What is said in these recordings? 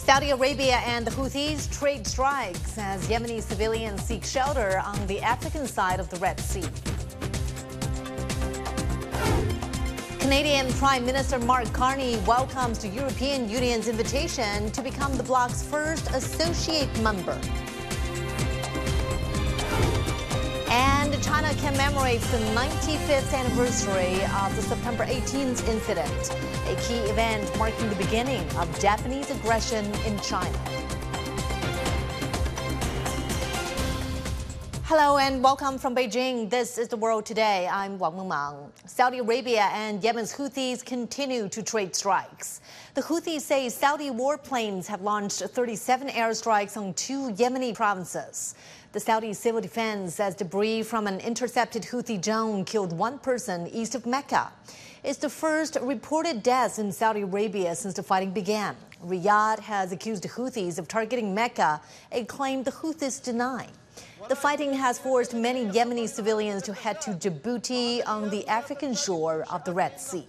Saudi Arabia and the Houthis trade strikes as Yemeni civilians seek shelter on the African side of the Red Sea. Canadian Prime Minister Mark Carney welcomes the European Union's invitation to become the bloc's first associate member. And China commemorates the 95th anniversary of the September 18th incident, a key event marking the beginning of Japanese aggression in China. Hello and welcome from Beijing. This is The World Today. I'm Wang Mengmang. Saudi Arabia and Yemen's Houthis continue to trade strikes. The Houthis say Saudi warplanes have launched 37 airstrikes on 2 Yemeni provinces. The Saudi Civil Defense says debris from an intercepted Houthi drone killed 1 person east of Mecca. It's the first reported deaths in Saudi Arabia since the fighting began. Riyadh has accused the Houthis of targeting Mecca, a claim the Houthis deny. The fighting has forced many Yemeni civilians to head to Djibouti on the African shore of the Red Sea.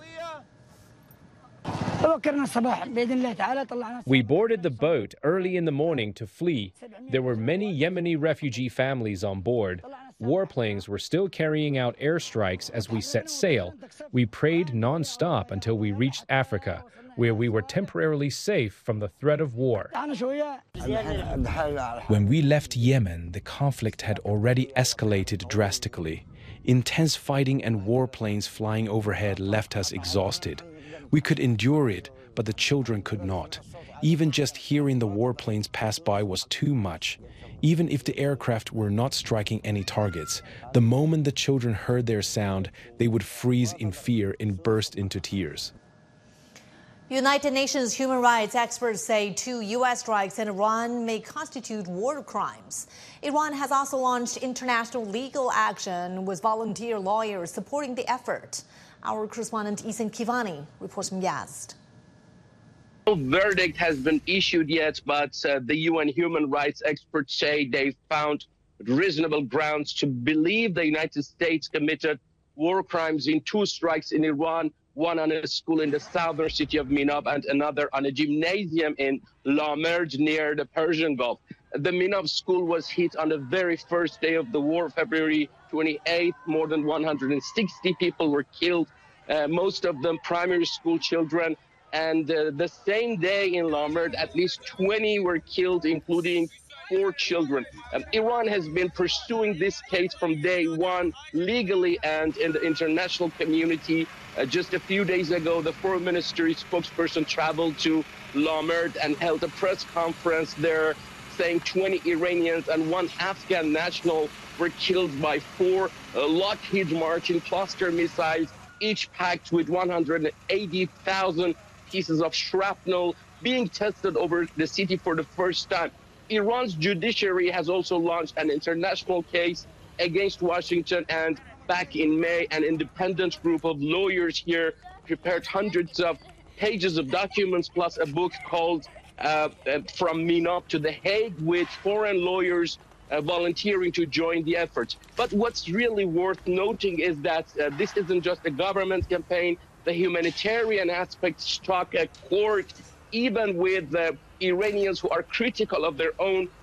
We boarded the boat early in the morning to flee. There were many Yemeni refugee families on board. Warplanes were still carrying out airstrikes as we set sail. We prayed non-stop until we reached Africa, where we were temporarily safe from the threat of war. When we left Yemen, the conflict had already escalated drastically. Intense fighting and warplanes flying overhead left us exhausted. We could endure it, but the children could not. Even just hearing the warplanes pass by was too much. Even if the aircraft were not striking any targets, the moment the children heard their sound, they would freeze in fear and burst into tears. United Nations human rights experts say 2 U.S. strikes in Iran may constitute war crimes. Iran has also launched international legal action with volunteer lawyers supporting the effort. Our correspondent Isan Kivani reports from Yazd. No verdict has been issued yet, but the UN human rights experts say they found reasonable grounds to believe the United States committed war crimes in 2 strikes in Iran, one on a school in the southern city of Minab and another on a gymnasium in La Merge near the Persian Gulf. The Minab school was hit on the very first day of the war, February 28th. More than 160 people were killed, most of them primary school children. And the same day in La Merge, at least 20 were killed, including 4 children. Iran has been pursuing this case from day one, legally and in the international community. Just a few days ago, the foreign ministry spokesperson traveled to La Merge and held a press conference there, saying 20 Iranians and 1 Afghan national were killed by 4 Lockheed Martin cluster missiles, each packed with 180,000 pieces of shrapnel being tested over the city for the first time. Iran's judiciary has also launched an international case against Washington, and back in May, an independent group of lawyers here prepared hundreds of pages of documents plus a book called From Minab to The Hague, with foreign lawyers volunteering to join the effort. But what's really worth noting is that this isn't just a government campaign. The humanitarian aspect struck a chord even with the Iranians who are critical of their own